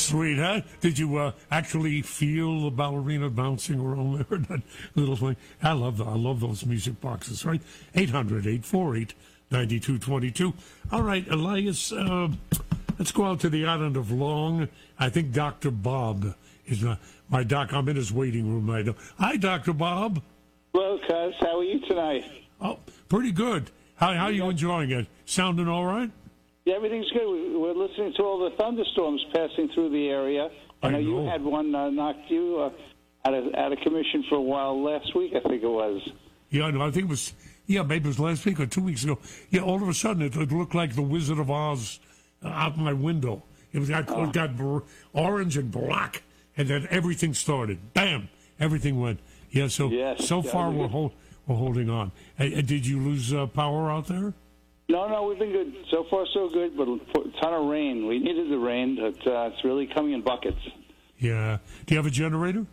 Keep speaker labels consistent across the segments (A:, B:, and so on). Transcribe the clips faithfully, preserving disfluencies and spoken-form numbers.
A: Sweet, huh? Did you uh, actually feel the ballerina bouncing around there? That little thing. I love that. I love those music boxes, right? eight hundred, eight four eight, nine two two two. All right, Elias, uh, let's go out to the island of Long. I think Doctor Bob is uh, my doc. I'm in his waiting room right now. Hi, Doctor Bob.
B: Hello, Cuz. How are you tonight?
A: Oh, pretty good. How how are you enjoying it? Sounding all right?
B: Yeah, everything's good. We- We're listening to all the thunderstorms passing through the area. I
A: I
B: know, you
A: know.
B: had one uh, knocked you uh, out of out of commission for a while last week, I think it was.
A: Yeah, no, I think it was, yeah, maybe it was last week or two weeks ago. Yeah, all of a sudden it, it looked like the Wizard of Oz uh, out my window. It was got, it got br- orange and black, and then everything started. Bam! Everything went. Yeah, so
B: Yes,
A: so
B: yeah,
A: far
B: we-
A: we're, hold, we're holding on. Uh, uh, did you lose uh, power out there?
B: No, no, we've been good. So far, so good, but a ton of rain. We needed the rain, but uh, it's really coming in buckets.
A: Yeah. Do you have a generator?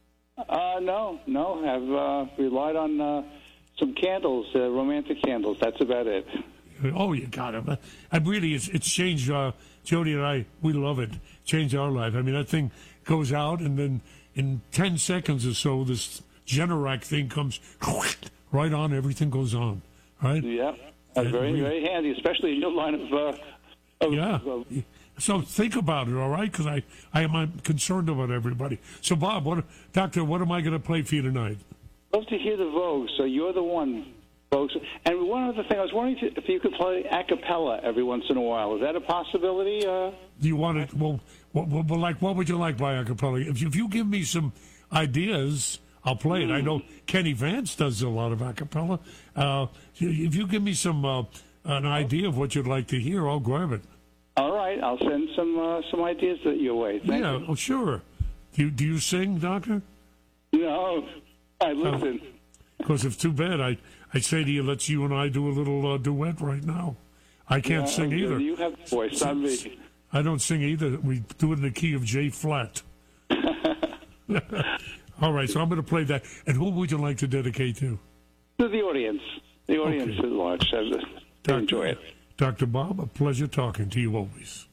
B: Uh, no, no. I've uh, relied on uh, some candles, uh, romantic candles. That's about it.
A: Oh, you got it. I really, it's, it's changed. Uh, Jody and I, we love it. Changed our life. I mean, that thing goes out, and then in ten seconds or so, this Generac thing comes right on. Everything goes on. Right?
B: Yeah, that's very, very handy, especially in your line of. Uh, of
A: Yeah.
B: of-
A: So think about it, all right? Because I, I am I'm concerned about everybody. So, Bob, what, Doctor, what am I going to play for you tonight?
B: love to hear the Vogue. So you're the one, folks. And one other thing, I was wondering if you could play a cappella every once in a while. Is that a possibility? Uh,
A: Do you want it? Well, what, what, well, like, what would you like by a cappella? If you, if you give me some ideas, I'll play it. I know Kenny Vance does a lot of a cappella. Uh, if you give me some uh, an idea of what you'd like to hear, I'll grab it.
B: all right, I'll send some uh, some ideas that your way. Thank
A: yeah,
B: you.
A: oh, sure. Do you, do you sing, Doctor?
B: No, I listen.
A: Because if too bad, I I say to you, let's you and I do a little uh, duet right now. I can't
B: Yeah,
A: sing either.
B: You have the voice, not me.
A: I don't sing either. We do it in the key of J flat. All right, so I'm going to play that. And who would you like to dedicate to?
B: To the audience, the audience
A: Okay.
B: at large. They enjoy it.
A: Doctor Bob, a pleasure talking to you always.